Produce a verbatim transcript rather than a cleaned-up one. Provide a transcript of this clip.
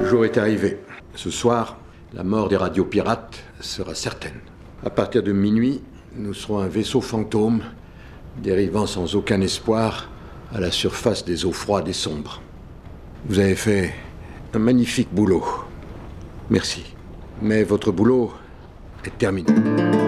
jour est arrivé. Ce soir, la mort des radiopirates sera certaine. À partir de minuit, nous serons un vaisseau fantôme, dérivant sans aucun espoir à la surface des eaux froides et sombres. Vous avez fait un magnifique boulot. Merci. Mais votre boulot est terminé.